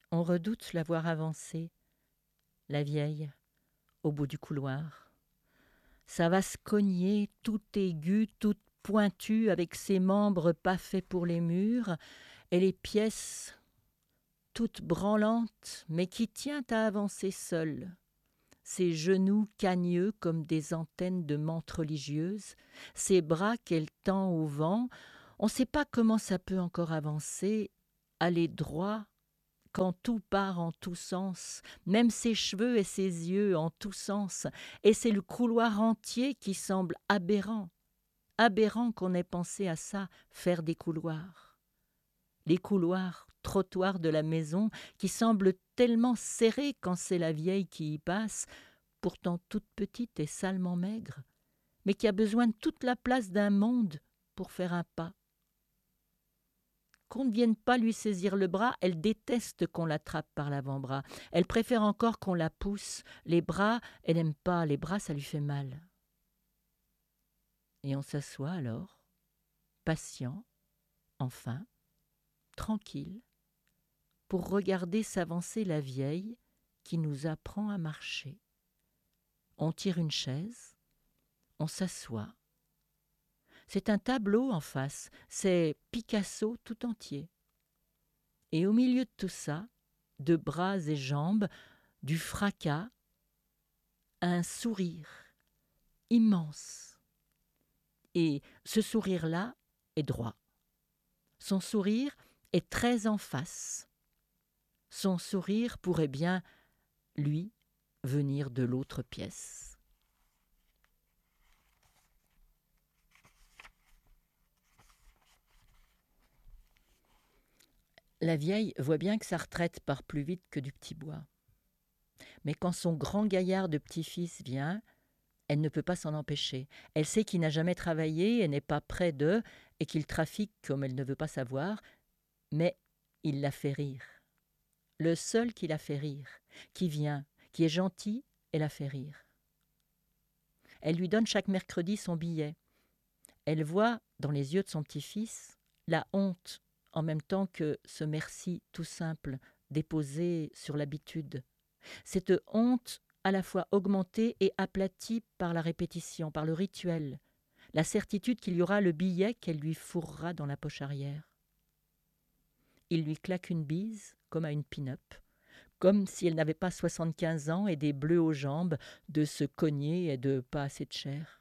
On redoute la voir avancer, la vieille, au bout du couloir. Ça va se cogner, tout aiguë, toute pointue, avec ses membres pas faits pour les murs, et les pièces toutes branlantes, mais qui tient à avancer seule. Ses genoux cagneux comme des antennes de menthe religieuse, ses bras qu'elle tend au vent, on ne sait pas comment ça peut encore avancer, aller droit, quand tout part en tous sens, même ses cheveux et ses yeux en tous sens, et c'est le couloir entier qui semble aberrant, aberrant qu'on ait pensé à ça, faire des couloirs. Les couloirs, trottoirs de la maison, qui semblent tellement serrés quand c'est la vieille qui y passe, pourtant toute petite et salement maigre, mais qui a besoin de toute la place d'un monde pour faire un pas. Qu'on ne vienne pas lui saisir le bras, elle déteste qu'on l'attrape par l'avant-bras. Elle préfère encore qu'on la pousse. Les bras, elle n'aime pas, les bras, ça lui fait mal. Et on s'assoit alors, patient, enfin, tranquille, pour regarder s'avancer la vieille qui nous apprend à marcher. On tire une chaise, on s'assoit. C'est un tableau en face, c'est Picasso tout entier. Et au milieu de tout ça, de bras et jambes, du fracas, un sourire immense. Et ce sourire-là est droit. Son sourire est très en face. Son sourire pourrait bien, lui, venir de l'autre pièce. La vieille voit bien que sa retraite part plus vite que du petit bois. Mais quand son grand gaillard de petit-fils vient, elle ne peut pas s'en empêcher. Elle sait qu'il n'a jamais travaillé et n'est pas près d'eux et qu'il trafique comme elle ne veut pas savoir, mais il la fait rire. Le seul qui la fait rire, qui vient, qui est gentil, elle la fait rire. Elle lui donne chaque mercredi son billet. Elle voit, dans les yeux de son petit-fils, la honte, en même temps que ce merci tout simple, déposé sur l'habitude. Cette honte à la fois augmentée et aplatie par la répétition, par le rituel, la certitude qu'il y aura le billet qu'elle lui fourrera dans la poche arrière. Il lui claque une bise, comme à une pin-up, comme si elle n'avait pas 75 ans et des bleus aux jambes, de se cogner et de pas assez de chair.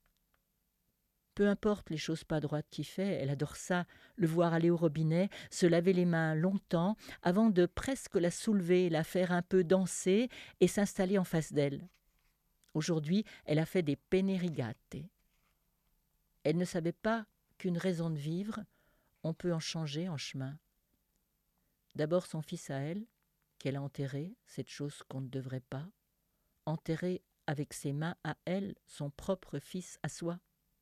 Peu importe les choses pas droites qu'il fait, elle adore ça, le voir aller au robinet, se laver les mains longtemps, avant de presque la soulever, la faire un peu danser et s'installer en face d'elle. Aujourd'hui, elle a fait des penne rigate. Elle ne savait pas qu'une raison de vivre, on peut en changer en chemin. D'abord son fils à elle, qu'elle a enterré, cette chose qu'on ne devrait pas, enterré avec ses mains à elle, son propre fils à soi.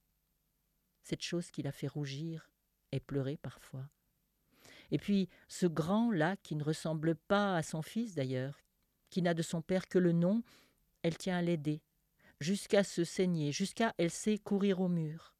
Cette chose qui l'a fait rougir et pleurer parfois. Et puis ce grand-là qui ne ressemble pas à son fils d'ailleurs, qui n'a de son père que le nom, elle tient à l'aider, jusqu'à se saigner, jusqu'à, elle sait, courir au mur.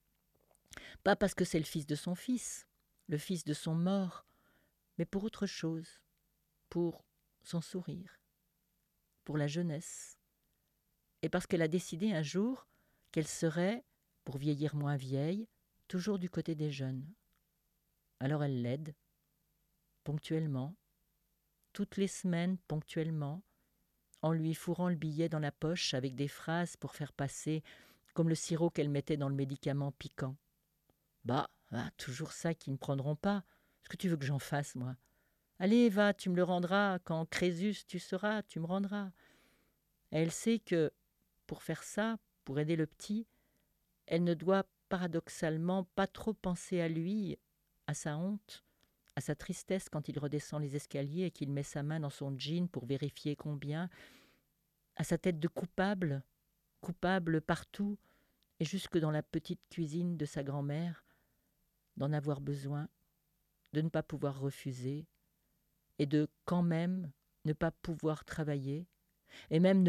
Pas parce que c'est le fils de son fils, le fils de son mort, mais pour autre chose, pour son sourire, pour la jeunesse. Et parce qu'elle a décidé un jour qu'elle serait, pour vieillir moins vieille, toujours du côté des jeunes. Alors elle l'aide, ponctuellement, toutes les semaines ponctuellement, en lui fourrant le billet dans la poche avec des phrases pour faire passer, comme le sirop qu'elle mettait dans le médicament piquant. Bah, toujours ça qu'ils ne prendront pas. Ce que tu veux que j'en fasse, moi? Allez, va, tu me le rendras. Quand Crésus tu seras, tu me rendras. Et elle sait que, pour faire ça, pour aider le petit, elle ne doit paradoxalement pas trop penser à lui, à sa honte, à sa tristesse quand il redescend les escaliers et qu'il met sa main dans son jean pour vérifier combien, à sa tête de coupable, coupable partout et jusque dans la petite cuisine de sa grand-mère, d'en avoir besoin, de ne pas pouvoir refuser et de quand même ne pas pouvoir travailler et même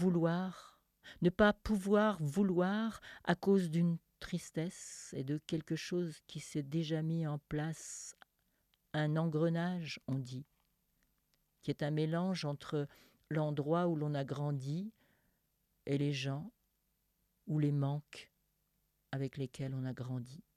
ne pas pouvoir vouloir à cause d'une tristesse et de quelque chose qui s'est déjà mis en place, un engrenage, on dit. qui est un mélange entre l'endroit où l'on a grandi et les gens ou les manques avec lesquels on a grandi.